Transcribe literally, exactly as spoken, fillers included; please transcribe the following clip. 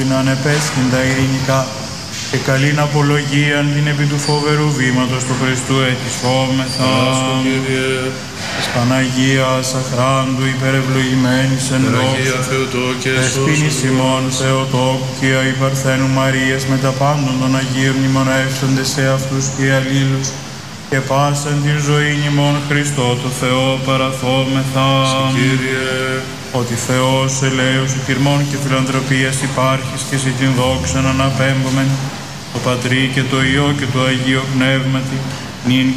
να ανεπέσχυντα ειρηνικά και καλήν απολογίαν την επί του φοβερού βήματος του Χριστού ετισόμεθα. Της Παναγίας αχράντου υπερευλογημένης εν δόξου, δεσποίνης ημών Θεοτόκου και αϊπαρθένου Μαρίας με τα πάντων των Αγίων μνημονεύσαντες σε αυτούς και αλλήλους και πάσαν την ζωή ημών Χριστό το Θεό παραθόμεθα. Ότι Θεός ελέους ηρμών και φιλανθρωπίας υπάρχεις και σε την δόξαν αναπέμπομεν το Πατρί και το Υιό και το Αγίο Πνεύματι νυν